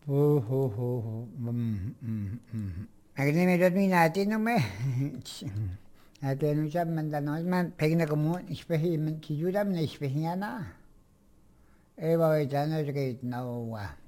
Agni me dort mi nati no me. Nati no jab man da no man pegna ko mo ispehi man ki judam ne ispehi na. E va eta no ke no wa.